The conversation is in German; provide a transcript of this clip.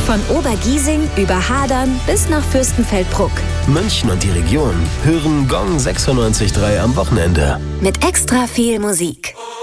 Von Obergiesing über Hadern bis nach Fürstenfeldbruck. München und die Region hören Gong 96.3 am Wochenende. Mit extra viel Musik.